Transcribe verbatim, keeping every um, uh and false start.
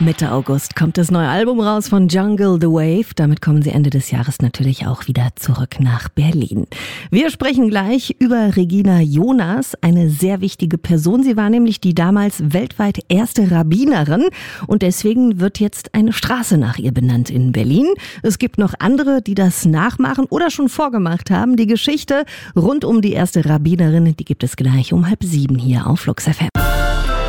Mitte August kommt das neue Album raus von Jungle The Wave. Damit kommen sie Ende des Jahres natürlich auch wieder zurück nach Berlin. Wir sprechen gleich über Regina Jonas, eine sehr wichtige Person. Sie war nämlich die damals weltweit erste Rabbinerin und deswegen wird jetzt eine Straße nach ihr benannt in Berlin. Es gibt noch andere, die das nachmachen oder schon vorgemacht haben. Die Geschichte rund um die erste Rabbinerin, die gibt es gleich um halb sieben hier auf Flux F M.